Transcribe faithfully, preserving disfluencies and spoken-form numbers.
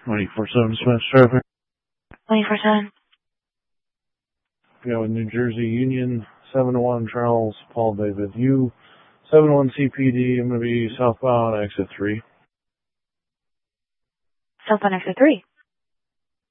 twenty-four seven Smash traffic. twenty-four seven. Yeah, with New Jersey Union, seven one Charles, Paul David. U, seven one C P D, I'm going to be southbound, exit three. Southbound exit three.